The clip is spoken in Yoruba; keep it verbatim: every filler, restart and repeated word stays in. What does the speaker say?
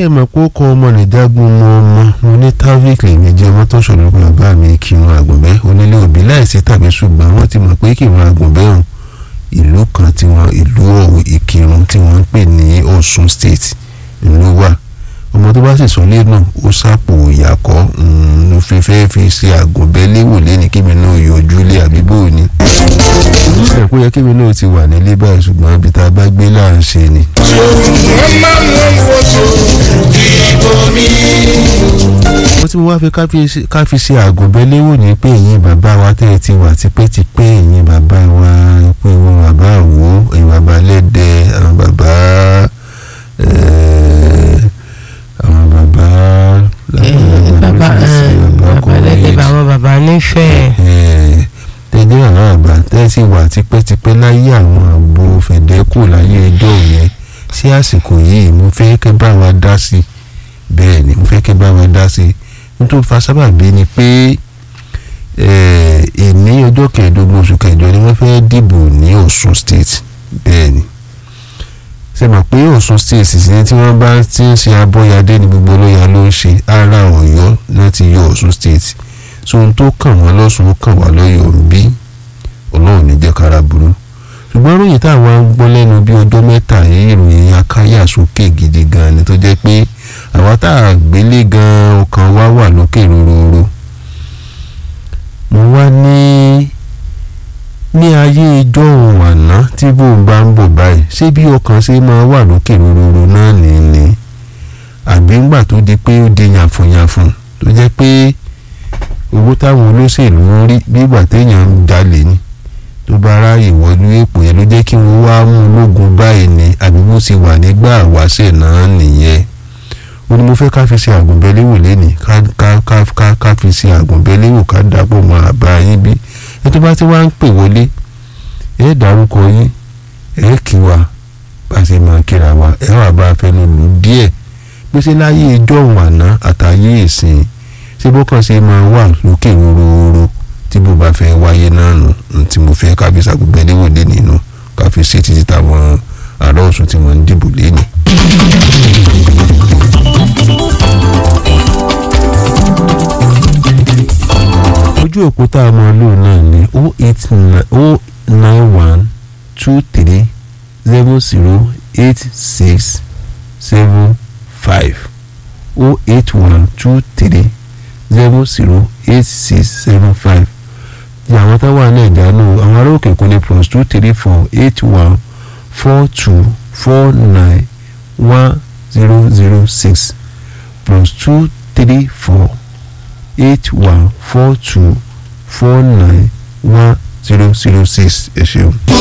ṣé mọ̀ pé ó kọ́ ọmọ nìjágun mọ ọmọ mo ní tavik lè méjì ọmọ tó ṣòro pé bàbá mi kírun àgùnbẹ́ onílé òbí láìsí tàbí ṣùgbọ́n wọ́n ti mọ̀ pé kírun àgùnbẹ́ ọ̀hún ìlú kan tí wọ́n ìlú ìkírun tí wọ́n ń pè ní Ọ̀ṣun state ló wà ọmọ tó bá sì sọ lé náà ó sápò ìyàkọ́ ló fi fẹ́ fi ṣe àgùnbẹ́ léwò lẹ́ni kí mi náà yọjú lé àbíbò ni ẹ̀ kó yẹ kí mi náà ti wà nílé báyìí ṣùgbọ́n ibi tá a bá gbé là ń ṣe ni. mo ti mo wá fi ká fi ṣe àgùnbẹ́ léwò ní pé ẹ̀yin bàbá wa tẹ́ ẹ ti wà tipẹ́tipẹ́ ẹ̀yin bàbá wa pé wọn bàbá wo ẹ̀yin bàbá lẹ́dẹ̀ àwọn bàbá àwọn bàbá bàbá bàbá lẹ́dẹ̀ bàbá bàbá nífẹ̀ẹ́. tẹ́jọ́ àwọn àgbà tẹ́ ti wà tipẹ́tipẹ́ láyé àwọn àgbo fẹ̀dẹ́kù láyé ẹjọ́ yẹn sí àsìkò yìí mo fẹ́ kẹ́ bá wa dá sí i bẹ́ẹ̀ ni mo fẹ́ kẹ́ bá wa dá sí i nítorí fa sábàbí ni pé èmi ọjọ́ kẹẹ̀ẹ́dógún oṣù kẹjọ ni wọ́n fẹ́ dìbò ní Ọ̀ṣun state bẹ́ẹ̀ ni ṣe mọ̀ pé Ọ̀ṣun state sì ní tí wọ́n bá ti ń ṣe abọ́yadé ní gbogbo olóya ló ń ṣe ara Ọ̀yọ́ láti yọ Ọ̀ṣun state so ohun tó kàn wọ́n lọ́sùn ó kàn wá lọ́yọ̀ ń bí Ọlọ́run ní jẹ́ kára burú ṣùgbọ́n ròyìn táwọn ń gbọ́ lẹ́nu bí ọjọ́ mẹ́ta yìí ìròyìn akáyà sókè gidi gan ni tó jẹ́ pé àwa tá a gbélé gan ọkàn wa wà lókè rororo mo wá ní ní ayé ijó ohun àná tí bó ń bá ń bọ̀ báyìí ṣé bí ọkàn ṣe máa wà lókè rororo náà ní ni àbí ńgbà tó di pé ó di yànfùnyànfùn tó jẹ́ pé owó táwọn olóṣèlú ń rí bí ìgbà téèyàn ń jalè ni tó bá ráàyè wọlú èpò yẹn ló jẹ́ kí wọ́n wá mú ológun báyìí ni àbí bó ti wà nígbà àwáṣẹ̀ náà nìyẹn ó ní mo fẹ́ ká fi ṣe àgùnbẹ́léwò lẹ́nìí ká ká ká ká ká fi ṣe àgùnbẹ́léwò ká dàpọ̀ mọ́ àbá yín bí ẹ tó bá ti wá ń pè wọlé ẹ dárúkọ yín ẹ kí wa bá ṣe máa kíra wa ẹ wà bá fẹnu lù díẹ̀ gbèsè láyé ijó òun àná àtàyè ìsìn ṣé bó kàn ṣe máa wà lókè rororo tí bó bá fẹ́ wáyé náà nù tí mo fẹ́ ká fi ṣàgùnbẹ́léwò lé nínú ká fi ṣe títí táwọn ará Ọ̀ṣun tí wọ́n ń dìbò lẹ́nu. ojú òpó tá a mọ lò náà ní oh eight nine one two three zero zero eight six seven five oh eight one two three zero zero eight six seven five ní àwọn tó wà ní ìdánù àwọn ará òkè kò ní plus two three four eight one four two four nine one zero zero six plus two three four eight one four two four nine one zero zero six ẹ ṣeun.